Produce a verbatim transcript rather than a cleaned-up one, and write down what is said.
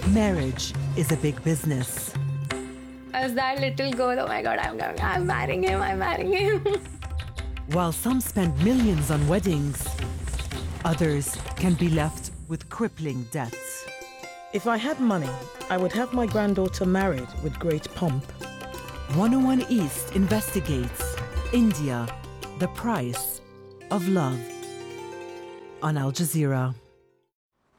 Marriage is a big business. As that little girl, oh my God, I'm going, I'm marrying him, I'm marrying him. While some spend millions on weddings, others can be left with crippling debts. If I had money, I would have my granddaughter married with great pomp. one oh one East investigates India, the price of love on Al Jazeera.